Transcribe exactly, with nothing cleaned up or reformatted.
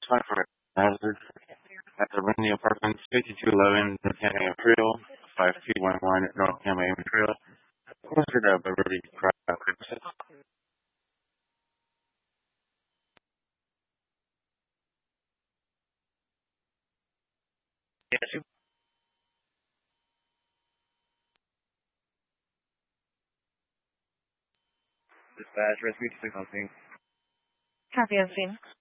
Fine for hazard at the Lindy Apartments, fifty-two eleven North Campbell Trail, five two one one North Campbell Trail, closer to Beverly Drive. Yes, dispatch, rescue to something. Copy, I've seen.